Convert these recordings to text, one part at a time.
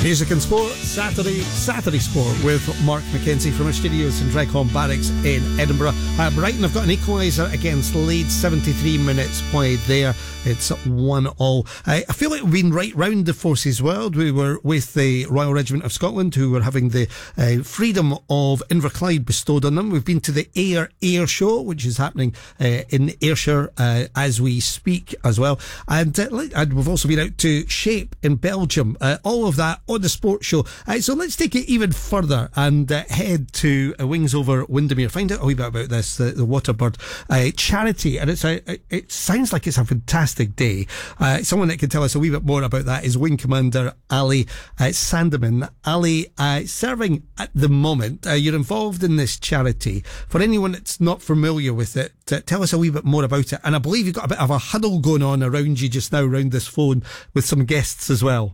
Music and sport, Saturday Sport with Mark McKenzie from our studios in Dreghorn Barracks in Edinburgh. Brighton have got an equaliser against Leeds, 73 minutes played there. It's 1-1. I feel like we've been right round the Forces world. We were with the Royal Regiment of Scotland, who were having the freedom of Inverclyde bestowed on them. We've been to the Air Show, which is happening in Ayrshire as we speak as well. And we've also been out to Shape in Belgium. All of that on the sports show. So let's take it even further and head to Wings Over Windermere. Find out a wee bit about this, the Waterbird charity. And it sounds like it's a fantastic day. Someone that can tell us a wee bit more about that is Wing Commander Ali Sandeman. Ali, serving at the moment, you're involved in this charity. For anyone that's not familiar with it, tell us a wee bit more about it. And I believe you've got a bit of a huddle going on around you just now, around this phone, with some guests as well.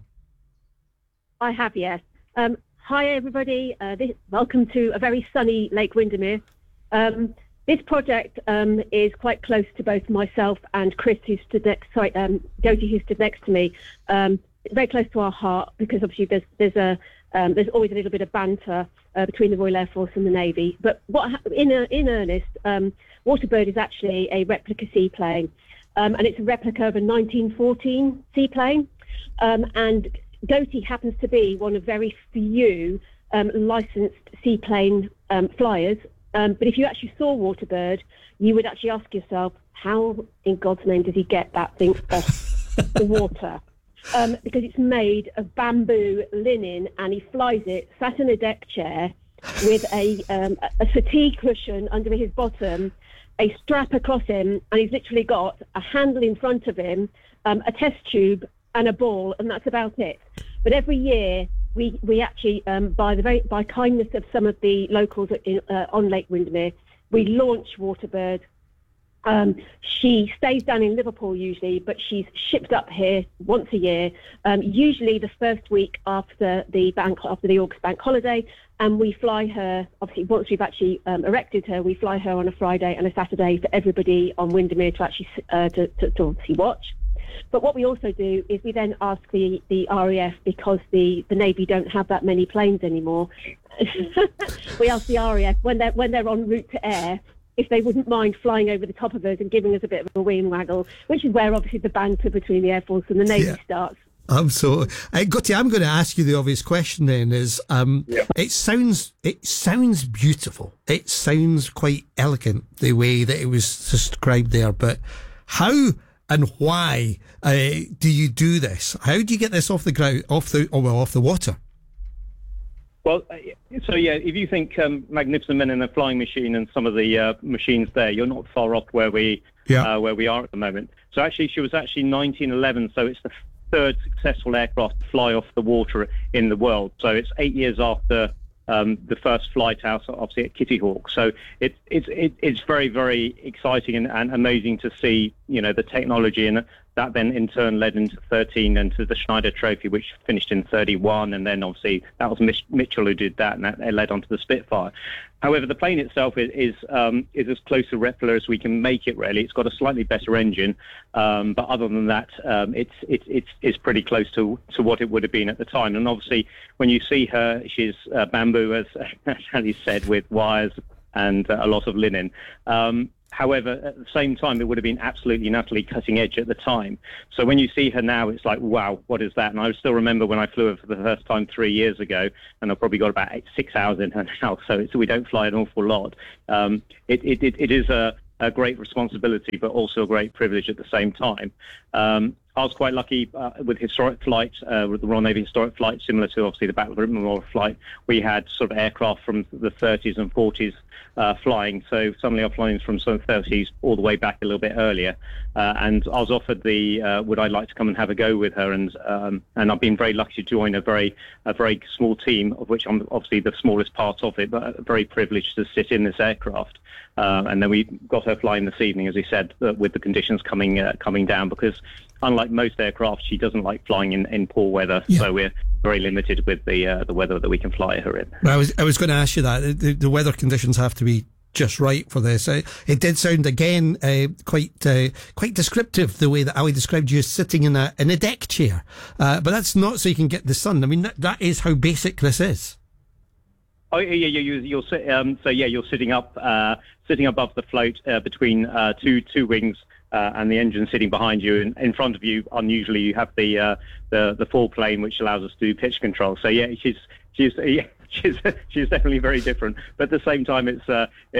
I have, yes. Hi, everybody. Welcome to a very sunny Lake Windermere. This project is quite close to both myself and Chris, who stood next. Doty, who stood next to me. It's very close to our heart because obviously there's always a little bit of banter between the Royal Air Force and the Navy. But in earnest, Waterbird is actually a replica seaplane, and it's a replica of a 1914 seaplane, and Doty happens to be one of very few licensed seaplane flyers. But if you actually saw Waterbird, you would actually ask yourself, how in God's name does he get that thing off the water? Because it's made of bamboo linen, and he flies it sat in a deck chair with a settee cushion under his bottom, a strap across him, and he's literally got a handle in front of him, a test tube, and a ball, and that's about it. But every year we actually, by kindness of some of the locals on Lake Windermere, we launch Waterbird. She stays down in Liverpool usually, but she's shipped up here once a year, usually the first week after the August bank holiday, and we fly her. Obviously, once we've actually erected her, we fly her on a Friday and a Saturday for everybody on Windermere to actually to obviously watch. But what we also do is we then ask the RAF, because the Navy don't have that many planes anymore. We ask the RAF when they're en route to air if they wouldn't mind flying over the top of us and giving us a bit of a wing waggle, which is where obviously the banter between the Air Force and the Navy starts. Absolutely. Gotti, I'm going to ask you the obvious question then is, it sounds beautiful. It sounds quite elegant, the way that it was described there, but how and why do you do this? How do you get this off the ground, off the water? Well, if you think Magnificent Men in a Flying Machine and some of the machines there, you're not far off where we are at the moment. So actually, she was 1911, so it's the third successful aircraft to fly off the water in the world. So it's 8 years after the first flight out, obviously at Kitty Hawk. So it's very, very exciting and amazing to see, the technology, and that then in turn led into 13 and to the Schneider Trophy, which finished in 31, and then obviously that was Mitchell who did that, and that led on to the Spitfire. However, the plane itself is as close to replica as we can make it. Really, it's got a slightly better engine, but other than that, it's pretty close to what it would have been at the time. And obviously, when you see her, she's bamboo, as Ali said, with wires and a lot of linen. However, at the same time, it would have been absolutely and utterly cutting edge at the time. So when you see her now, it's like, wow, what is that? And I still remember when I flew her for the first time 3 years ago, and I've probably got about 6 hours in her now, so we don't fly an awful lot. It is a great responsibility, but also a great privilege at the same time. I was quite lucky with historic flights, with the Royal Navy historic flight, similar to obviously the Battle of Britain Memorial flight. We had sort of aircraft from the 30s and 40s flying. So some of our flying from some 30s all the way back a little bit earlier. And I was offered would I like to come and have a go with her? And I've been very lucky to join a very small team, of which I'm obviously the smallest part of it, but very privileged to sit in this aircraft. And then we got her flying this evening, as we said, with the conditions coming down, because unlike most aircraft, she doesn't like flying in poor weather. Yeah. So we're very limited with the weather that we can fly her in. Well, I was going to ask you that. The weather conditions have to be just right for this. It did sound again quite descriptive, the way that Ali described you as sitting in a deck chair, but that's not so you can get the sun. I mean, that is how basic this is. Oh yeah, you're sitting up, sitting above the float between two wings, and the engine sitting behind you, and in front of you, unusually, you have the foreplane, which allows us to do pitch control. So yeah, she's definitely very different, but at the same time, it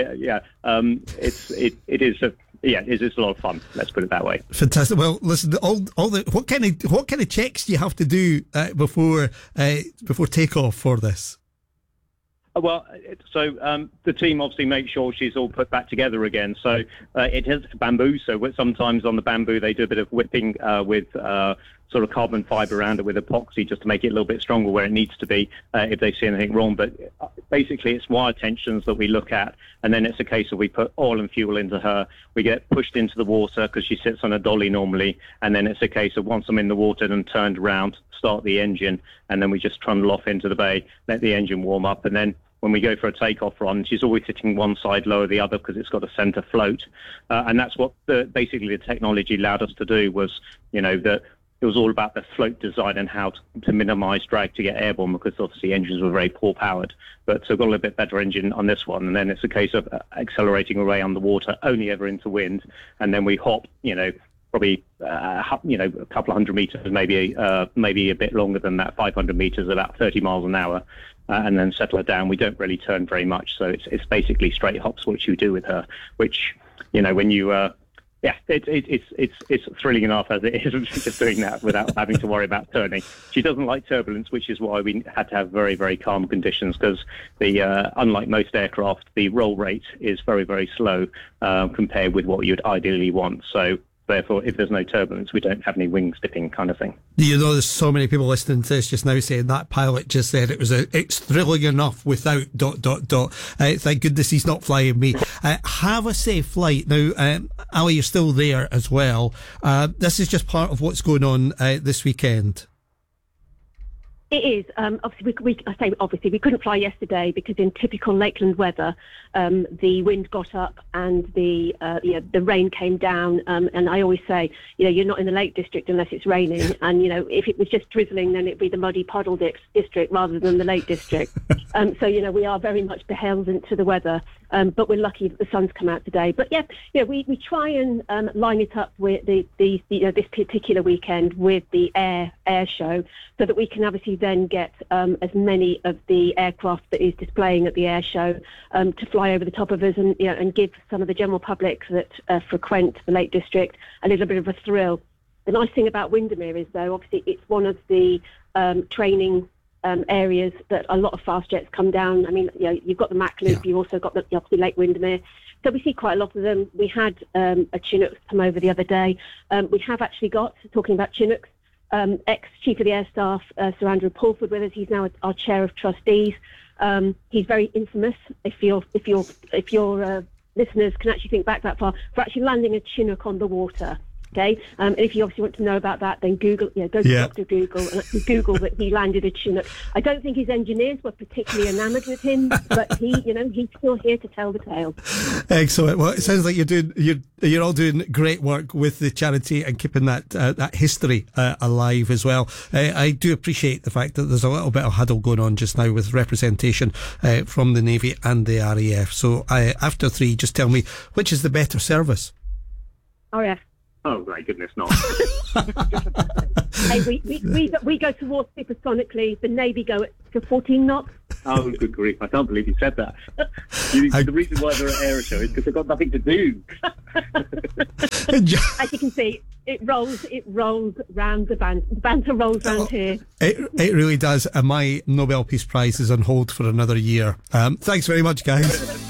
is a lot of fun. Let's put it that way. Fantastic. Well, listen, what kind of checks do you have to do before takeoff for this? Well, the team obviously makes sure she's all put back together again. So it has bamboo. So sometimes on the bamboo they do a bit of whipping with sort of carbon fibre around it with epoxy just to make it a little bit stronger where it needs to be if they see anything wrong. But basically it's wire tensions that we look at, and then it's a case of we put oil and fuel into her. We get pushed into the water because she sits on a dolly normally, and then it's a case of once I'm in the water and turned around, start the engine, and then we just trundle off into the bay, let the engine warm up, and then when we go for a takeoff run, she's always sitting one side lower the other because it's got a center float. And that's what basically the technology allowed us to do was, that it was all about the float design and how to minimize drag to get airborne, because obviously engines were very poor powered. But so we've got a little bit better engine on this one. And then it's a case of accelerating away underwater, only ever into wind. And then we hop, probably a couple of hundred meters, maybe a bit longer than that, 500 meters, about 30 miles an hour, and then settle her down. We don't really turn very much, so it's basically straight hops which you do with her, which when you it's thrilling enough as it is just doing that without having to worry about turning. She doesn't like turbulence, which is why we had to have very, very calm conditions, because unlike most aircraft, the roll rate is very, very slow compared with what you'd ideally want. So therefore, if there's no turbulence, we don't have any wings dipping kind of thing. There's so many people listening to this just now saying that pilot just said it's thrilling enough without ... Thank goodness he's not flying me. Have a safe flight. Now, Ali, you're still there as well. This is just part of what's going on this weekend. It is. Obviously, we couldn't fly yesterday because in typical Lakeland weather, the wind got up and the rain came down. And I always say, you're not in the Lake District unless it's raining. And, if it was just drizzling, then it'd be the muddy puddle district rather than the Lake District. So, we are very much beholden to the weather. But we're lucky that the sun's come out today. But we try and line it up with this particular weekend with the air show, so that we can obviously then get as many of the aircraft that is displaying at the air show to fly over the top of us and give some of the general public that frequent the Lake District a little bit of a thrill. The nice thing about Windermere is, though, obviously it's one of the training areas that a lot of fast jets come down. I mean, you've got the Mac Loop, you've also got obviously Lake Windermere. So we see quite a lot of them. We had a Chinook come over the other day. We have actually got, talking about Chinooks, ex-Chief of the Air Staff, Sir Andrew Pulford, with us. He's now our Chair of Trustees. He's very infamous, if your listeners can actually think back that far, for actually landing a Chinook on the water. Okay, and if you obviously want to know about that, then Google, go to Dr. Google and actually Google that he landed a Chinook. I don't think his engineers were particularly enamoured with him, but he's still here to tell the tale. Excellent. Well, it sounds like you're all doing great work with the charity and keeping that history alive as well. I do appreciate the fact that there's a little bit of huddle going on just now with representation from the Navy and the RAF. So after 3, just tell me, which is the better service? RAF. Oh, my goodness, not. Hey, we go towards supersonically. The Navy go to 14 knots. Oh, good grief. I can't believe you said that. The reason why they're at air show is because they've got nothing to do. As you can see, it rolls round the band. The banter rolls round here. It really does. And my Nobel Peace Prize is on hold for another year. Thanks very much, guys.